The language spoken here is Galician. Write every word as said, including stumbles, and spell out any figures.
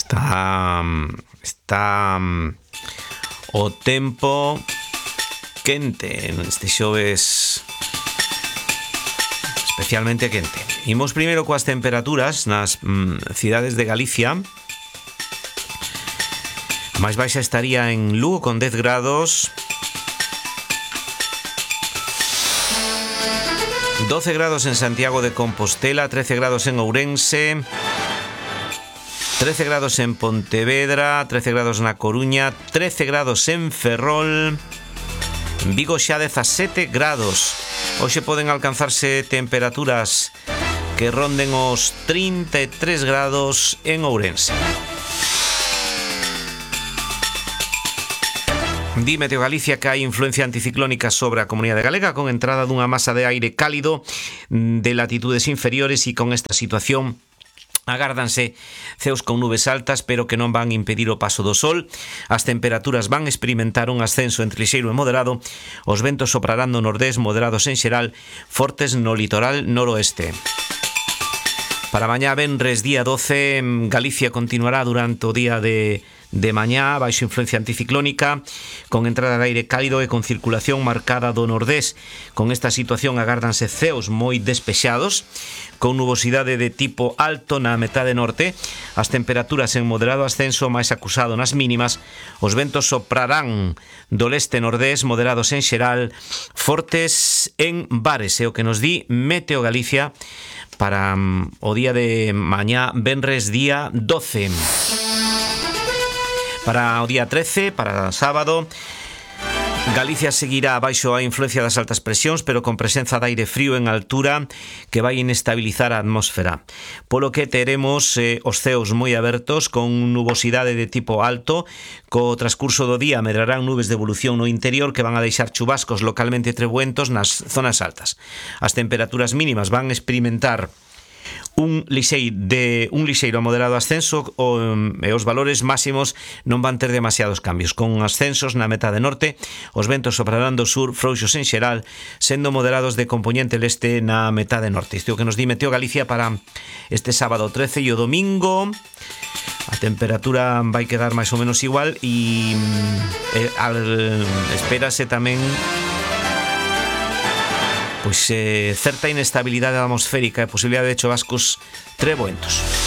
Está está o tempo quente este xoves, especialmente quente. Imos primeiro coas temperaturas nas mm, cidades de Galicia. A máis baixa estaría en Lugo con dez grados, doce grados en Santiago de Compostela, trece grados en Ourense, trece grados en Pontevedra, trece grados na Coruña, trece grados en Ferrol, en Vigo xa dezasete grados. Hoxe poden alcanzarse temperaturas que ronden os trinta e tres grados en Ourense. Di Meteo Galicia que hai influencia anticiclónica sobre a comunidade galega con entrada dunha masa de aire cálido de latitudes inferiores, e con esta situación agárdanse ceos con nubes altas, pero que non van impedir o paso do sol. As temperaturas van experimentar un ascenso entre lixeiro e moderado. Os ventos soprarán do nordés, moderados en xeral, fortes no litoral noroeste. Para mañá venres día doce, Galicia continuará durante o día de de mañá baixo influencia anticiclónica, con entrada de aire cálido e con circulación marcada do nordés. Con esta situación agárdanse ceos moi despexados, con nubosidade de tipo alto na metade norte. As temperaturas en moderado ascenso, máis acusado nas mínimas. Os ventos soprarán do leste nordés, moderados en xeral, fortes en bares. É o que nos di Meteo Galicia para um, o día de mañá venres día doce. Para o día trece, para sábado, Galicia seguirá baixo a influencia das altas presións, pero con presenza de aire frío en altura que vai inestabilizar a atmósfera. Polo que teremos eh, os ceos moi abertos, con nubosidade de tipo alto. Co transcurso do día medrarán nubes de evolución no interior que van a deixar chubascos localmente trebuentos nas zonas altas. As temperaturas mínimas van a experimentar un lixeiro de un lixeiro a moderado ascenso, o, e os valores máximos non van ter demasiados cambios, con ascensos na metade norte. Os ventos soprarán do sur, frouxos en xeral, sendo moderados de compoñente leste na metade norte. Isto é o que nos di Meteo Galicia para este sábado trece, e o domingo a temperatura vai quedar máis ou menos igual, e eh, al, espérase tamén pois eh, certa inestabilidade atmosférica e posibilidade de chubascos trebuentos.